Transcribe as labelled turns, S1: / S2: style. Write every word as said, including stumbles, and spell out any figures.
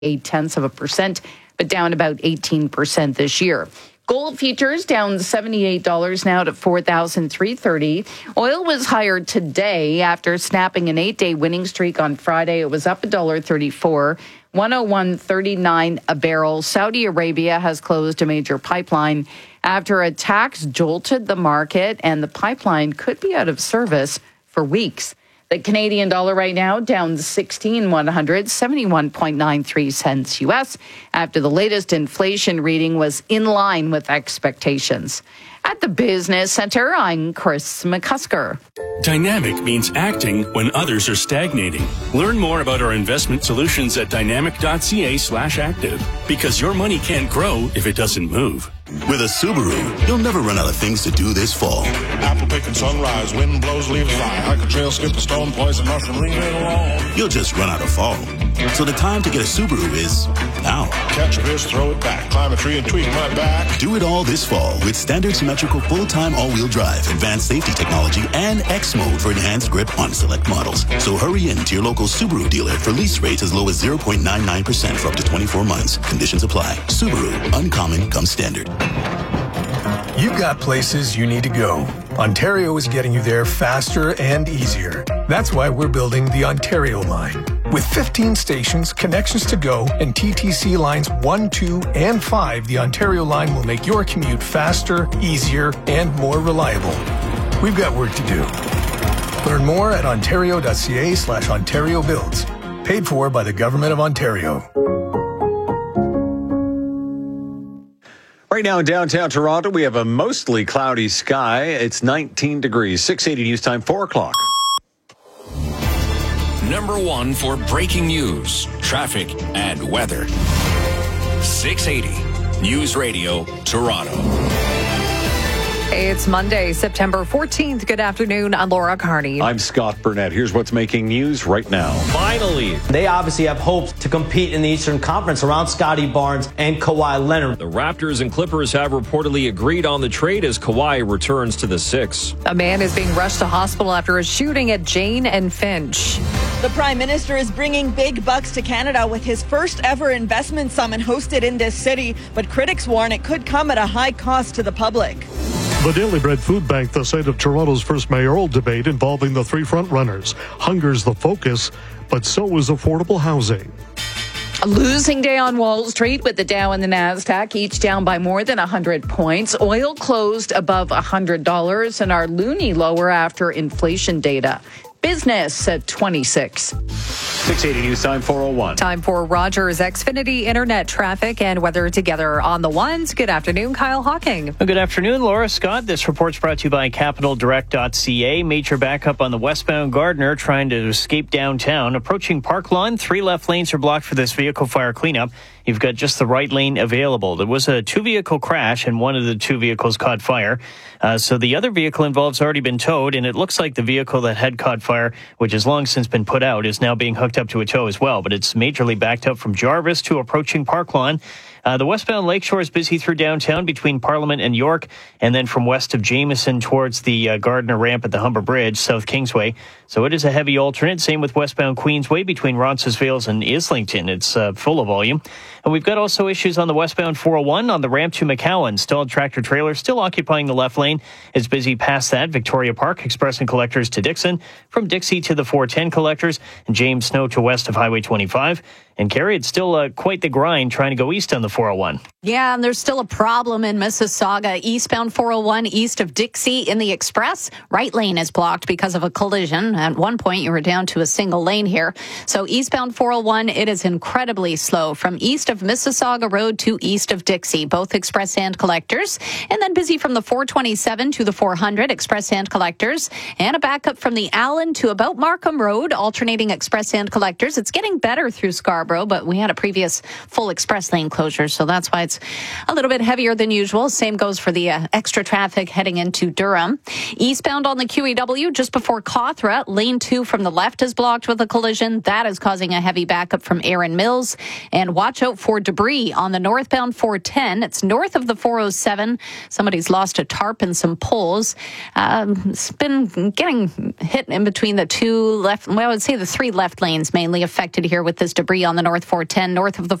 S1: eight tenths of a percent, but down about eighteen percent this year. Gold futures down seventy-eight dollars now to four thousand three hundred thirty dollars. Oil was higher today after snapping an eight-day winning streak on Friday. It was up one dollar thirty-four, one oh one thirty-nine a barrel. Saudi Arabia has closed a major pipeline after attacks jolted the market, and the pipeline could be out of service for weeks. The Canadian dollar right now down sixteen one hundred, seventy-one point nine three cents U S after the latest inflation reading was in line with expectations. At the Business Center, I'm Chris McCusker.
S2: Dynamic means acting when others are stagnating. Learn more about our investment solutions at dynamic.ca slash active, because your money can't grow if it doesn't move.
S3: With a Subaru, you'll never run out of things to do this fall.
S4: Apple picking sunrise, wind blows, leaves fly. Hike a trail, skip a stone, poison mushroom, leave it alone.
S3: You'll just run out of fall. So the time to get a Subaru is now.
S4: Catch a fish, throw it back, climb a tree and tweak my back.
S3: Do it all this fall with standard symmetrical full-time all-wheel drive, advanced safety technology, and X mode for enhanced grip on select models. So hurry in to your local Subaru dealer for lease rates as low as zero point nine nine percent for up to twenty-four months. Conditions apply. Subaru, uncommon comes standard.
S5: You've got places you need to go. Ontario is getting you there faster and easier. That's why we're building the Ontario line. With fifteen stations, connections to go, and T T C lines one, two, and five, the Ontario line will make your commute faster, easier, and more reliable. We've got work to do. Learn more at ontario.ca slash Ontario Builds. Paid for by the Government of Ontario.
S6: Right now in downtown Toronto, we have a mostly cloudy sky. It's nineteen degrees. six eighty News Time, four o'clock.
S2: Number one for breaking news, traffic, and weather. six eighty News Radio, Toronto.
S7: It's Monday, September fourteenth. Good afternoon. I'm Laura Carney.
S6: I'm Scott Burnett. Here's what's making news right now.
S8: Finally, they obviously have hopes to compete in the Eastern Conference around Scotty Barnes and Kawhi Leonard.
S9: The Raptors and Clippers have reportedly agreed on the trade as Kawhi returns to the Six.
S7: A man is being rushed to hospital after a shooting at Jane and Finch.
S10: The Prime Minister is bringing big bucks to Canada with his first ever investment summit hosted in this city, but critics warn it could come at a high cost to the public.
S11: The Daily Bread Food Bank, the site of Toronto's first mayoral debate involving the three frontrunners. Hunger's the focus, but so is affordable housing.
S1: A losing day on Wall Street with the Dow and the Nasdaq each down by more than one hundred points. Oil closed above one hundred dollars and our loonie lower after inflation data. Business at twenty-six.
S6: six eighty News Time, four oh one.
S7: Time for Rogers Xfinity Internet traffic and weather together on the ones. Good afternoon, Kyle Hawking.
S12: Good afternoon, Laura Scott. This report's brought to you by capital direct dot c a. Major backup on the westbound Gardiner trying to escape downtown. Approaching Park Lawn, three left lanes are blocked for this vehicle fire cleanup. You've got just the right lane available. There was a two-vehicle crash, and one of the two vehicles caught fire. Uh, so the other vehicle involved has already been towed, and it looks like the vehicle that had caught fire, which has long since been put out, is now being hooked up to a tow as well. But it's majorly backed up from Jarvis to approaching Park Lawn. Uh, the westbound Lakeshore is busy through downtown between Parliament and York, and then from west of Jameson towards the uh, Gardiner ramp at the Humber Bridge, South Kingsway. So it is a heavy alternate. Same with westbound Queensway between Roncesvalles and Islington. It's uh, full of volume. And we've got also issues on the westbound four oh one on the ramp to McCowan. Stalled tractor trailer still occupying the left lane. It's busy past that. Victoria Park, Express and Collectors to Dixon. From Dixie to the four ten Collectors. And James Snow to west of Highway twenty-five. And Carrie, it's still uh, quite the grind trying to go east on the four oh one.
S13: Yeah, and there's still a problem in Mississauga. Eastbound four oh one east of Dixie in the Express. Right lane is blocked because of a collision. At one point, you were down to a single lane here. So eastbound four oh one, it is incredibly slow from east of Mississauga Road to east of Dixie, both Express and Collectors. And then busy from the four twenty-seven to the four hundred, Express and Collectors. And a backup from the Allen to about Markham Road, alternating Express and Collectors. It's getting better through Scarborough, but we had a previous full express lane closure, so that's why it's a little bit heavier than usual. Same goes for the uh, extra traffic heading into Durham. Eastbound on the Q E W just before Cawthra, lane two from the left is blocked with a collision. That is causing a heavy backup from Erin Mills. And watch out for debris on the northbound four ten. It's north of the four oh seven. Somebody's lost a tarp and some poles. Um, it's been getting hit in between the two left, well, I would say the three left lanes mainly affected here with this debris on on the North four ten, north of the